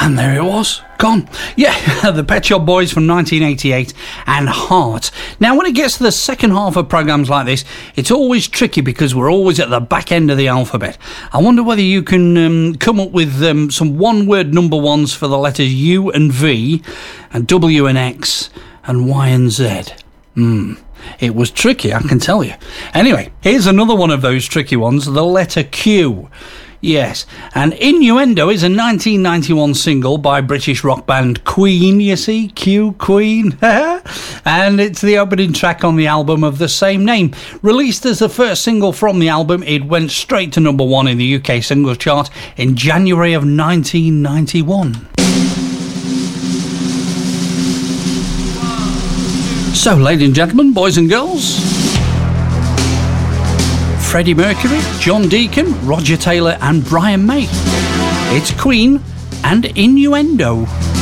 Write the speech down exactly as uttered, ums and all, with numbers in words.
And there it was, gone. Yeah, the Pet Shop Boys from nineteen eighty-eight and Heart. Now, when it gets to the second half of programmes like this, it's always tricky because we're always at the back end of the alphabet. I wonder whether you can um, come up with um, some one-word number ones for the letters U and V, and W and X, and Y and Z. Hmm. It was tricky, I can tell you. Anyway, here's another one of those tricky ones, the letter Q. Yes, and Innuendo is a nineteen ninety-one single by British rock band Queen, you see, Q, Queen, and it's the opening track on the album of the same name. Released as the first single from the album, it went straight to number one in the U K singles chart in January of nineteen ninety-one. So, ladies and gentlemen, boys and girls, Freddie Mercury, John Deacon, Roger Taylor and Brian May. It's Queen and Innuendo.